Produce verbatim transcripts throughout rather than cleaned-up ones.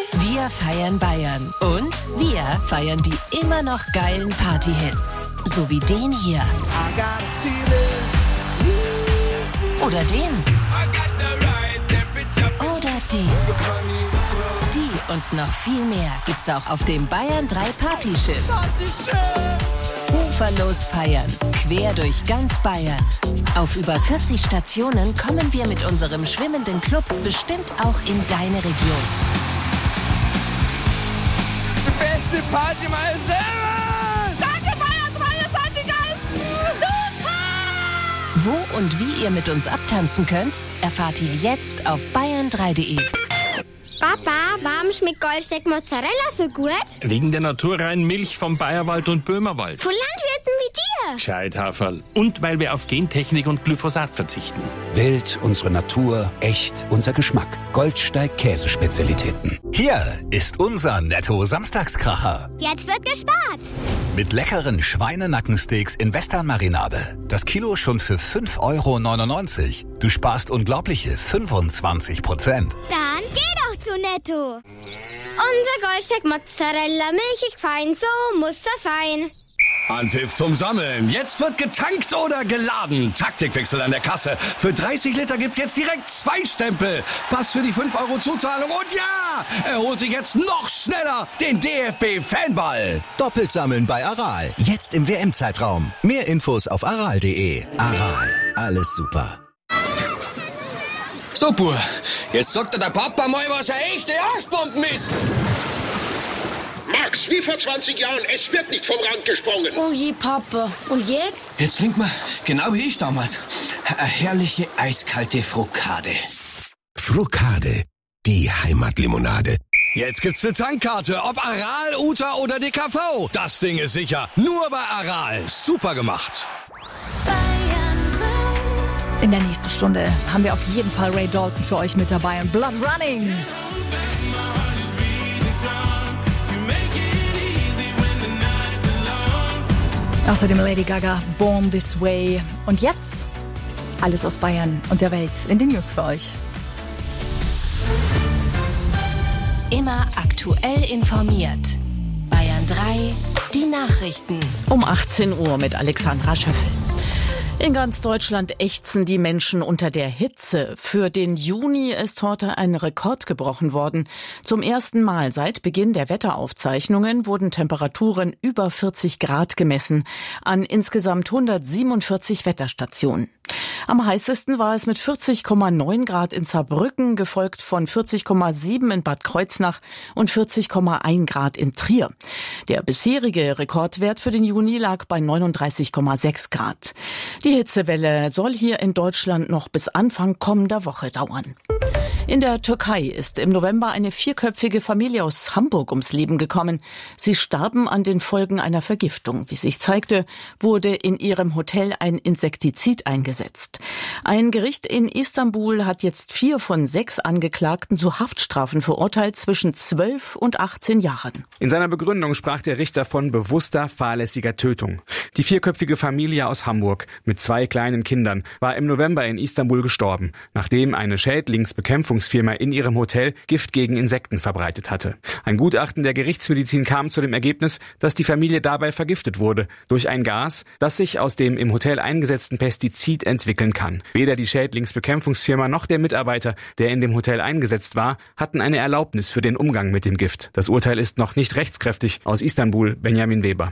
Wir feiern Bayern und wir feiern die immer noch geilen Party-Hits. So wie den hier. Oder den. Oder den. Die und noch viel mehr gibt's auch auf dem Bayern drei Partyschiff. Uferlos feiern, quer durch ganz Bayern. Auf über vierzig Stationen kommen wir mit unserem schwimmenden Club bestimmt auch in deine Region. Beste Party meines Lebens! Danke, Bayern drei, ihr seid die Geisten! Super! Wo und wie ihr mit uns abtanzen könnt, erfahrt ihr jetzt auf bayern drei punkt de. Papa, warum schmeckt Goldsteak Mozzarella so gut? Wegen der naturreinen Milch vom Bayerwald und Böhmerwald. Von Landwirten wie dir. Gescheithaferl. Und weil wir auf Gentechnik und Glyphosat verzichten. Wild, unsere Natur, echt, unser Geschmack. Goldsteig Käsespezialitäten. Hier ist unser Netto-Samstagskracher. Jetzt wird gespart. Mit leckeren Schweinenackensteaks in Western-Marinade. Das Kilo schon für fünf Euro neunundneunzig. Du sparst unglaubliche fünfundzwanzig Prozent. Dann geh doch zu Netto. Unser Goldsteak Mozzarella, milchig fein, so muss das sein. Anpfiff zum Sammeln. Jetzt wird getankt oder geladen. Taktikwechsel an der Kasse. Für dreißig Liter gibt's jetzt direkt zwei Stempel. Pass für die fünf Euro Zuzahlung. Und ja, er holt sich jetzt noch schneller den D F B-Fanball. Doppelt sammeln bei Aral. Jetzt im W M-Zeitraum. Mehr Infos auf aral punkt de. Aral. Alles super. So, Bur, jetzt sagt dir der Papa mal, was eine echte Arschbomben ist. Max, wie vor zwanzig Jahren, es wird nicht vom Rand gesprungen. Oh je, Papa. Und jetzt? Jetzt trinkt man, genau wie ich damals, eine herrliche eiskalte Frokade. Frokade, die Heimatlimonade. Jetzt gibt's eine Tankkarte, ob Aral, Uta oder D K V. Das Ding ist sicher, nur bei Aral. Super gemacht. In der nächsten Stunde haben wir auf jeden Fall Ray Dalton für euch mit dabei und Blood Running. Außerdem Lady Gaga, Born This Way. Und jetzt alles aus Bayern und der Welt in den News für euch. Immer aktuell informiert. Bayern drei, die Nachrichten. Um achtzehn Uhr mit Alexandra Schöffel. In ganz Deutschland ächzen die Menschen unter der Hitze. Für den Juni ist heute ein Rekord gebrochen worden. Zum ersten Mal seit Beginn der Wetteraufzeichnungen wurden Temperaturen über vierzig Grad gemessen an insgesamt hundertsiebenundvierzig Wetterstationen. Am heißesten war es mit vierzig Komma neun Grad in Saarbrücken, gefolgt von vierzig Komma sieben in Bad Kreuznach und vierzig Komma eins Grad in Trier. Der bisherige Rekordwert für den Juni lag bei neununddreißig Komma sechs Grad. Die Hitzewelle soll hier in Deutschland noch bis Anfang kommender Woche dauern. In der Türkei ist im November eine vierköpfige Familie aus Hamburg ums Leben gekommen. Sie starben an den Folgen einer Vergiftung. Wie sich zeigte, wurde in ihrem Hotel ein Insektizid eingesetzt. Ein Gericht in Istanbul hat jetzt vier von sechs Angeklagten zu Haftstrafen verurteilt zwischen zwölf und achtzehn Jahren. In seiner Begründung sprach der Richter von bewusster, fahrlässiger Tötung. Die vierköpfige Familie aus Hamburg mit zwei kleinen Kindern war im November in Istanbul gestorben, nachdem eine Schädlingsbekämpfungsfirma in ihrem Hotel Gift gegen Insekten verbreitet hatte. Ein Gutachten der Gerichtsmedizin kam zu dem Ergebnis, dass die Familie dabei vergiftet wurde durch ein Gas, das sich aus dem im Hotel eingesetzten Pestizid entwickeln kann. Weder die Schädlingsbekämpfungsfirma noch der Mitarbeiter, der in dem Hotel eingesetzt war, hatten eine Erlaubnis für den Umgang mit dem Gift. Das Urteil ist noch nicht rechtskräftig. Aus Istanbul, Benjamin Weber.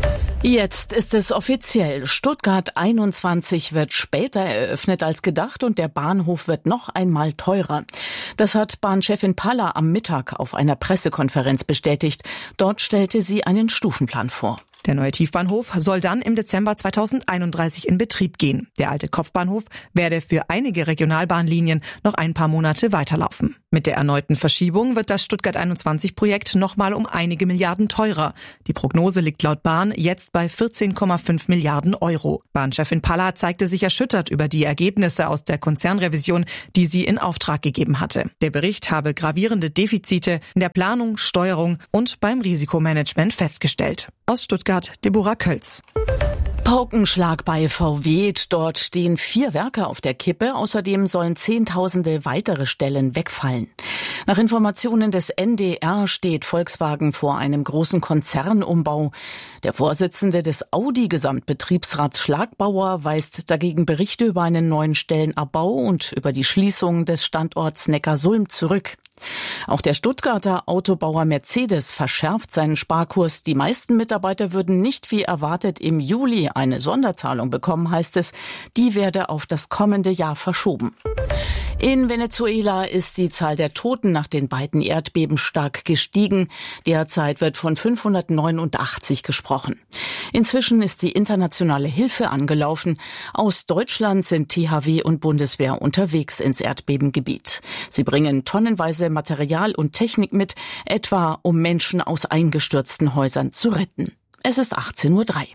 Jetzt ist es offiziell. Stuttgart einundzwanzig wird später eröffnet als gedacht und der Bahnhof wird noch einmal teurer. Das hat Bahnchefin Paller am Mittag auf einer Pressekonferenz bestätigt. Dort stellte sie einen Stufenplan vor. Der neue Tiefbahnhof soll dann im Dezember zweitausendeinunddreißig in Betrieb gehen. Der alte Kopfbahnhof werde für einige Regionalbahnlinien noch ein paar Monate weiterlaufen. Mit der erneuten Verschiebung wird das Stuttgart einundzwanzig Projekt nochmal um einige Milliarden teurer. Die Prognose liegt laut Bahn jetzt bei vierzehn Komma fünf Milliarden Euro. Bahnchefin Paller zeigte sich erschüttert über die Ergebnisse aus der Konzernrevision, die sie in Auftrag gegeben hatte. Der Bericht habe gravierende Defizite in der Planung, Steuerung und beim Risikomanagement festgestellt. Aus Stuttgart, Deborah Kölz. Paukenschlag bei V W. Dort stehen vier Werke auf der Kippe. Außerdem sollen Zehntausende weitere Stellen wegfallen. Nach Informationen des N D R steht Volkswagen vor einem großen Konzernumbau. Der Vorsitzende des Audi-Gesamtbetriebsrats Schlagbauer weist dagegen Berichte über einen neuen Stellenabbau und über die Schließung des Standorts Neckarsulm zurück. Auch der Stuttgarter Autobauer Mercedes verschärft seinen Sparkurs. Die meisten Mitarbeiter würden nicht wie erwartet im Juli eine Sonderzahlung bekommen, heißt es. Die werde auf das kommende Jahr verschoben. In Venezuela ist die Zahl der Toten nach den beiden Erdbeben stark gestiegen. Derzeit wird von fünfhundertneunundachtzig gesprochen. Inzwischen ist die internationale Hilfe angelaufen. Aus Deutschland sind T H W und Bundeswehr unterwegs ins Erdbebengebiet. Sie bringen tonnenweise Material und Technik mit, etwa um Menschen aus eingestürzten Häusern zu retten. Es ist achtzehn Uhr drei.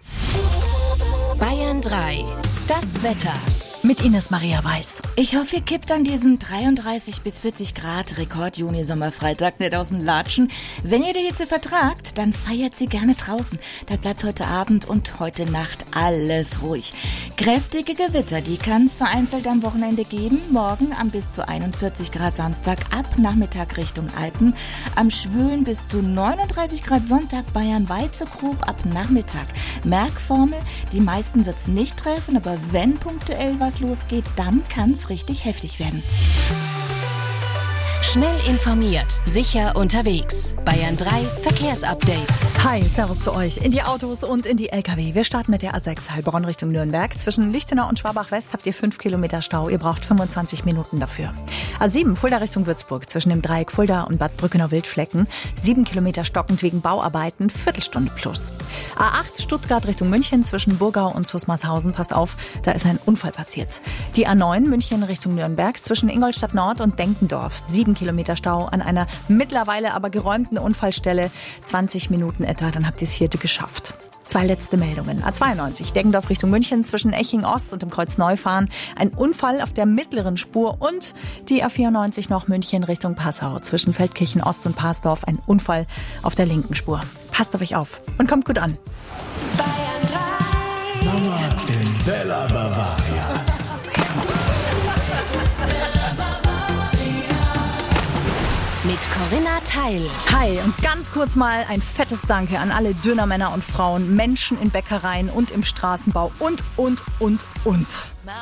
Bayern drei. Das Wetter. Mit Ines Maria Weiß. Ich hoffe, ihr kippt an diesem dreiunddreißig bis vierzig Grad Rekord-Juni-Sommerfreitag nicht aus den Latschen. Wenn ihr die Hitze vertragt, dann feiert sie gerne draußen. Da bleibt heute Abend und heute Nacht alles ruhig. Kräftige Gewitter, die kann es vereinzelt am Wochenende geben. Morgen am bis zu einundvierzig Grad Samstag, ab Nachmittag Richtung Alpen. Am Schwülen bis zu neununddreißig Grad Sonntag, Bayern weit zu grob ab Nachmittag. Merkformel, die meisten wird's nicht treffen, aber wenn punktuell was losgeht, dann kann's richtig heftig werden. Schnell informiert, sicher unterwegs. Bayern drei Verkehrsupdate. Hi, servus zu euch in die Autos und in die L K W. Wir starten mit der A sechs Heilbronn Richtung Nürnberg. Zwischen Lichtenau und Schwabach-West habt ihr fünf Kilometer Stau. Ihr braucht fünfundzwanzig Minuten dafür. A sieben Fulda Richtung Würzburg. Zwischen dem Dreieck Fulda und Bad Brückenau-Wildflecken. sieben Kilometer stockend wegen Bauarbeiten. Viertelstunde plus. A acht Stuttgart Richtung München. Zwischen Burgau und Susmarshausen. Passt auf, da ist ein Unfall passiert. Die A neun München Richtung Nürnberg. Zwischen Ingolstadt Nord und Denkendorf. sieben Kilometer Stau an einer mittlerweile aber geräumten Unfallstelle. zwanzig Minuten etwa, dann habt ihr es hier geschafft. Zwei letzte Meldungen. A zweiundneunzig, Deggendorf Richtung München, zwischen Eching Ost und dem Kreuz Neufahren. Ein Unfall auf der mittleren Spur und die A vierundneunzig noch München Richtung Passau. Zwischen Feldkirchen Ost und Pasdorf ein Unfall auf der linken Spur. Passt auf euch auf und kommt gut an. Bayern drei. Sommer in Bella Bavaria. Mit Corinna Teil. Hi, und ganz kurz mal ein fettes Danke an alle Dönermänner und Frauen, Menschen in Bäckereien und im Straßenbau und, und, und, und.